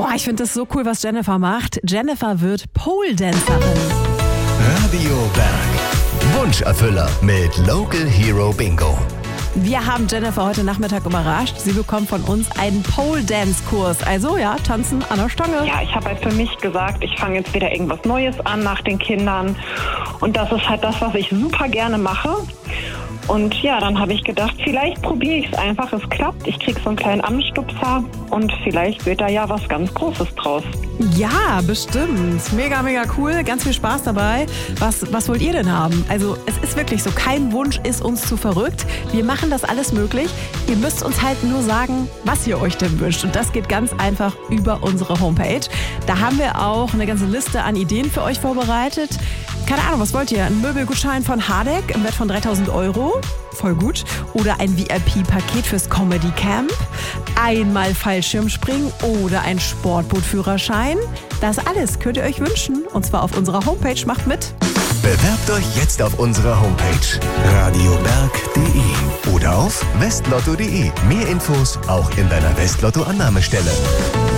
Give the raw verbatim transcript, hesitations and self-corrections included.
Boah, ich finde das so cool, was Jennifer macht. Jennifer wird Pole-Dancerin. Radio Berg. Wunscherfüller mit Local Hero Bingo. Wir haben Jennifer heute Nachmittag überrascht. Sie bekommt von uns einen Pole-Dance-Kurs. Also ja, tanzen an der Stange. Ja, ich habe halt für mich gesagt, ich fange jetzt wieder irgendwas Neues an nach den Kindern. Und das ist halt das, was ich super gerne mache. Und ja, dann habe ich gedacht, vielleicht probiere ich es einfach, es klappt. Ich kriege so einen kleinen Anstupser und vielleicht wird da ja was ganz Großes draus. Ja, bestimmt. Mega, mega cool. Ganz viel Spaß dabei. Was, was wollt ihr denn haben? Also es ist wirklich so, kein Wunsch ist uns zu verrückt. Wir machen das alles möglich. Ihr müsst uns halt nur sagen, was ihr euch denn wünscht. Und das geht ganz einfach über unsere Homepage. Da haben wir auch eine ganze Liste an Ideen für euch vorbereitet. Keine Ahnung, was wollt ihr? Ein Möbelgutschein von Hardegg im Wert von dreitausend Euro? Voll gut. Oder ein V I P-Paket fürs Comedy Camp? Einmal Fallschirmspringen oder ein Sportbootführerschein? Das alles könnt ihr euch wünschen. Und zwar auf unserer Homepage. Macht mit. Bewerbt euch jetzt auf unserer Homepage radioberg punkt de oder auf westlotto punkt de. Mehr Infos auch in deiner Westlotto-Annahmestelle.